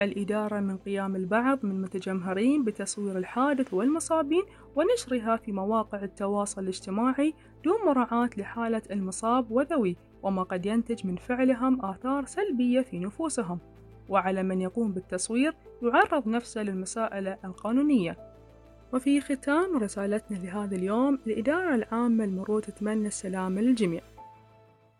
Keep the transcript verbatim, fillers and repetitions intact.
الإدارة من قيام البعض من المتجمهرين بتصوير الحادث والمصابين ونشرها في مواقع التواصل الاجتماعي دون مراعاة لحالة المصاب وذويه وما قد ينتج من فعلهم آثار سلبية في نفوسهم. وعلى من يقوم بالتصوير يعرض نفسه للمساءلة القانونية. وفي ختام رسالتنا لهذا اليوم، الإدارة العامة للمرور تتمنى السلامة للجميع.